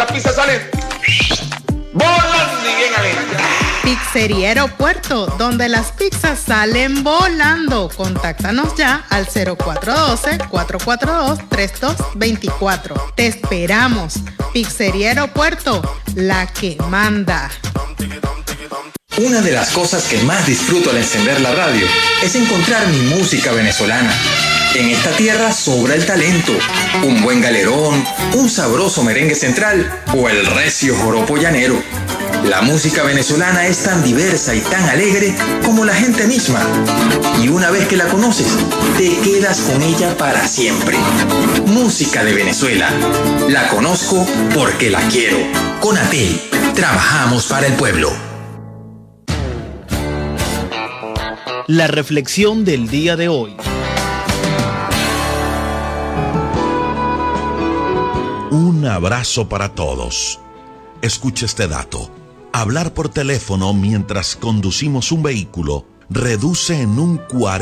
las pizzas salen volando y bien alegres. Pizzería Aeropuerto, donde las pizzas salen volando. Contáctanos ya al 0412-442-3224. Te esperamos. Pizzería Aeropuerto, la que manda. Una de las cosas que más disfruto al encender la radio es encontrar mi música venezolana. En esta tierra sobra el talento, un buen galerón, un sabroso merengue central o el recio joropo llanero. La música venezolana es tan diversa y tan alegre como la gente misma. Y una vez que la conoces, te quedas con ella para siempre. Música de Venezuela. La conozco porque la quiero. Conatel, trabajamos para el pueblo. La reflexión del día de hoy. Un abrazo para todos. Escucha este dato. Hablar por teléfono mientras conducimos un vehículo reduce en un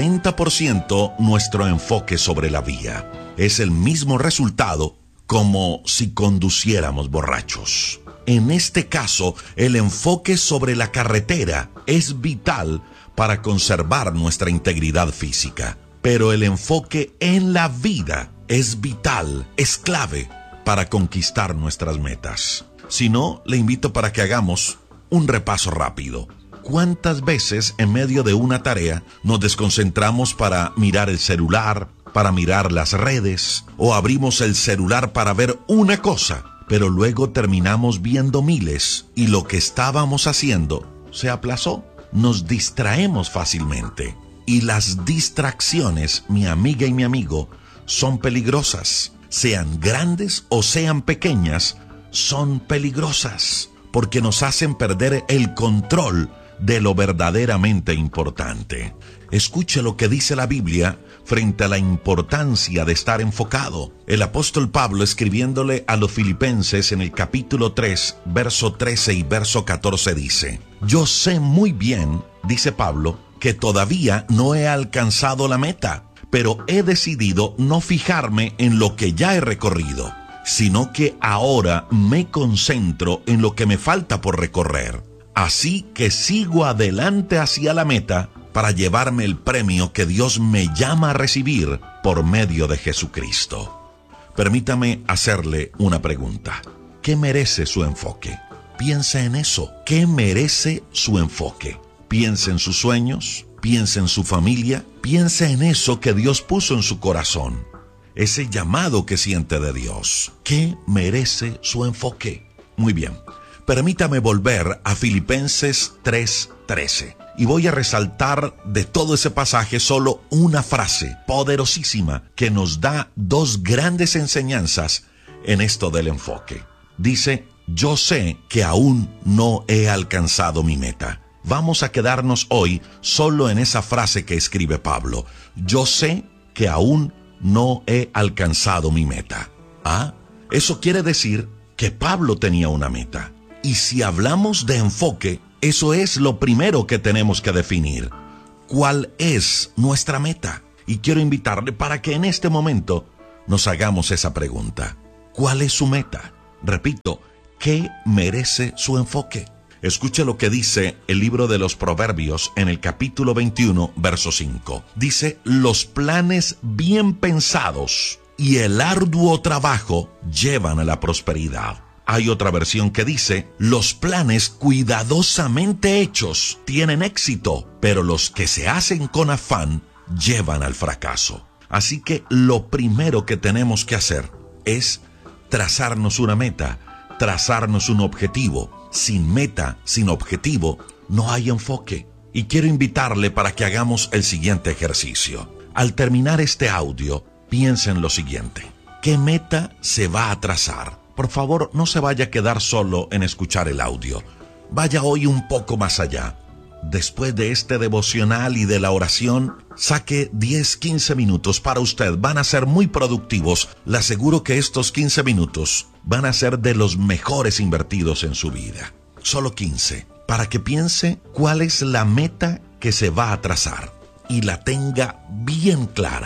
40% nuestro enfoque sobre la vía. Es el mismo resultado como si conduciéramos borrachos. En este caso, el enfoque sobre la carretera es vital para conservar nuestra integridad física. Pero el enfoque en la vida es vital, es clave para conquistar nuestras metas. Si no, le invito para que hagamos un repaso rápido. ¿Cuántas veces en medio de una tarea nos desconcentramos para mirar el celular, para mirar las redes, o abrimos el celular para ver una cosa, pero luego terminamos viendo miles y lo que estábamos haciendo se aplazó? Nos distraemos fácilmente y las distracciones, mi amiga y mi amigo, son peligrosas. Sean grandes o sean pequeñas, son peligrosas porque nos hacen perder el control de lo verdaderamente importante. Escuche lo que dice la Biblia frente a la importancia de estar enfocado. El apóstol Pablo, escribiéndole a los filipenses en el capítulo 3, verso 13 y verso 14, dice: yo sé muy bien, dice Pablo, que todavía no he alcanzado la meta, pero he decidido no fijarme en lo que ya he recorrido, sino que ahora me concentro en lo que me falta por recorrer. Así que sigo adelante hacia la meta para llevarme el premio que Dios me llama a recibir por medio de Jesucristo. Permítame hacerle una pregunta. ¿Qué merece su enfoque? Piensa en eso. ¿Qué merece su enfoque? Piensa en sus sueños, piensa en su familia, piensa en eso que Dios puso en su corazón, ese llamado que siente de Dios. ¿Qué merece su enfoque? Muy bien, permítame volver a Filipenses 3:13 y voy a resaltar de todo ese pasaje solo una frase poderosísima que nos da dos grandes enseñanzas en esto del enfoque. Dice: yo sé que aún no he alcanzado mi meta. Vamos a quedarnos hoy solo en esa frase que escribe Pablo. Yo sé que aún no he alcanzado mi meta. Eso quiere decir que Pablo tenía una meta. Y si hablamos de enfoque, eso es lo primero que tenemos que definir. ¿Cuál es nuestra meta? Y quiero invitarle para que en este momento nos hagamos esa pregunta. ¿Cuál es su meta? Repito, ¿qué merece su enfoque? Escuche lo que dice el libro de los Proverbios en el capítulo 21, verso 5. Dice: los planes bien pensados y el arduo trabajo llevan a la prosperidad. Hay otra versión que dice: los planes cuidadosamente hechos tienen éxito, pero los que se hacen con afán llevan al fracaso. Así que lo primero que tenemos que hacer es trazarnos una meta, trazarnos un objetivo. Sin meta, sin objetivo, no hay enfoque. Y quiero invitarle para que hagamos el siguiente ejercicio. Al terminar este audio, piensa en lo siguiente. ¿Qué meta se va a trazar? Por favor, no se vaya a quedar solo en escuchar el audio. Vaya hoy un poco más allá. Después de este devocional y de la oración, saque 10-15 minutos para usted. Van a ser muy productivos. Le aseguro que estos 15 minutos van a ser de los mejores invertidos en su vida. Solo 15, para que piense cuál es la meta que se va a trazar y la tenga bien clara.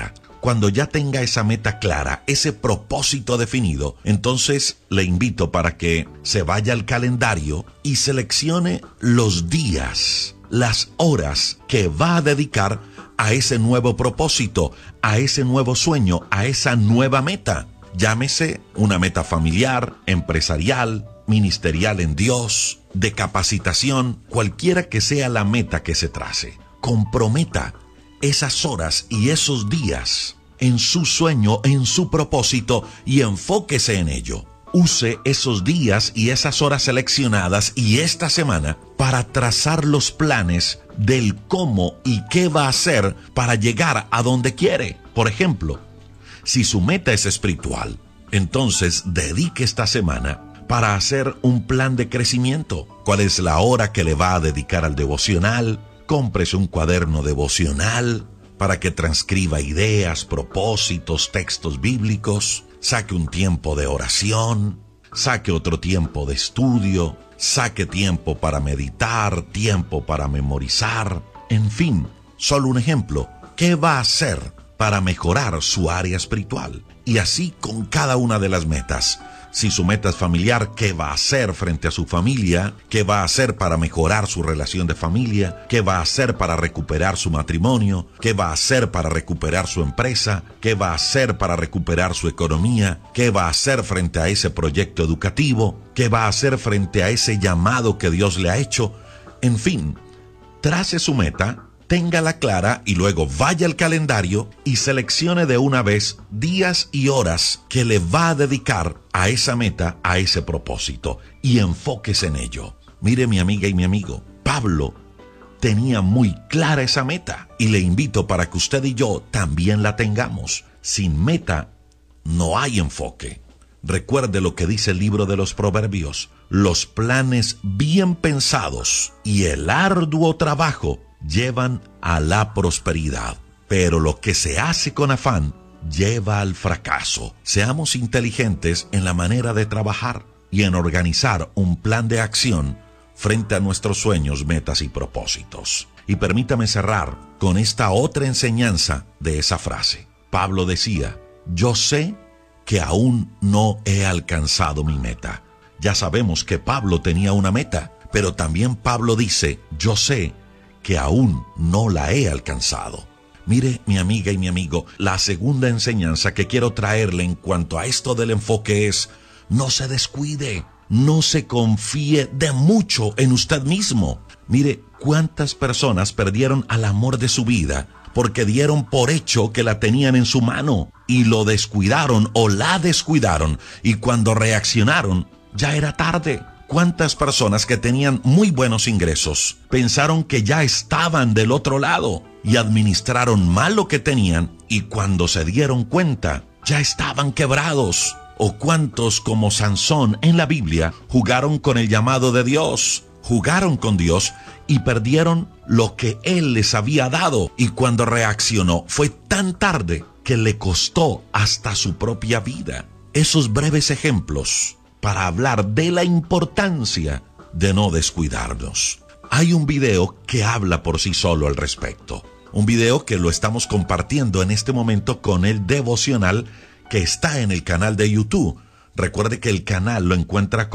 cuando ya tenga esa meta clara, ese propósito definido, entonces le invito para que se vaya al calendario y seleccione los días, las horas que va a dedicar a ese nuevo propósito, a ese nuevo sueño, a esa nueva meta. Llámese una meta familiar, empresarial, ministerial en Dios, de capacitación, cualquiera que sea la meta que se trace. Comprometa esas horas y esos días en su sueño, en su propósito, y enfóquese en ello. Use esos días y esas horas seleccionadas y esta semana para trazar los planes del cómo y qué va a hacer para llegar a donde quiere. Por ejemplo, si su meta es espiritual, entonces dedique esta semana para hacer un plan de crecimiento. ¿Cuál es la hora que le va a dedicar al devocional? Cómprese un cuaderno devocional para que transcriba ideas, propósitos, textos bíblicos. Saque un tiempo de oración, saque otro tiempo de estudio, saque tiempo para meditar, tiempo para memorizar. En fin, solo un ejemplo. ¿Qué va a hacer para mejorar su área espiritual? Y así con cada una de las metas. Si su meta es familiar, ¿qué va a hacer frente a su familia? ¿Qué va a hacer para mejorar su relación de familia? ¿Qué va a hacer para recuperar su matrimonio? ¿Qué va a hacer para recuperar su empresa? ¿Qué va a hacer para recuperar su economía? ¿Qué va a hacer frente a ese proyecto educativo? ¿Qué va a hacer frente a ese llamado que Dios le ha hecho? En fin, trace su meta, téngala clara y luego vaya al calendario y seleccione de una vez días y horas que le va a dedicar a esa meta, a ese propósito, y enfóquese en ello. Mire, mi amiga y mi amigo, Pablo tenía muy clara esa meta y le invito para que usted y yo también la tengamos. Sin meta no hay enfoque. Recuerde lo que dice el libro de los Proverbios: los planes bien pensados y el arduo trabajo llevan a la prosperidad, pero lo que se hace con afán lleva al fracaso. Seamos inteligentes en la manera de trabajar y en organizar un plan de acción frente a nuestros sueños, metas y propósitos. Y permítame cerrar con esta otra enseñanza de esa frase. Pablo decía: yo sé que aún no he alcanzado mi meta. Ya sabemos que Pablo tenía una meta, pero también Pablo dice: yo sé que aún no la he alcanzado. Mire, mi amiga y mi amigo, la segunda enseñanza que quiero traerle en cuanto a esto del enfoque es: no se descuide, no se confíe de mucho en usted mismo. Mire, cuántas personas perdieron al amor de su vida porque dieron por hecho que la tenían en su mano y lo descuidaron o la descuidaron, y cuando reaccionaron ya era tarde. ¿Cuántas personas que tenían muy buenos ingresos pensaron que ya estaban del otro lado y administraron mal lo que tenían, y cuando se dieron cuenta ya estaban quebrados? ¿O cuántos, como Sansón en la Biblia, jugaron con el llamado de Dios, jugaron con Dios y perdieron lo que Él les había dado, y cuando reaccionó fue tan tarde que le costó hasta su propia vida? Esos breves ejemplos para hablar de la importancia de no descuidarnos. Hay un video que habla por sí solo al respecto. Un video que lo estamos compartiendo en este momento con el devocional que está en el canal de YouTube. Recuerde que el canal lo encuentra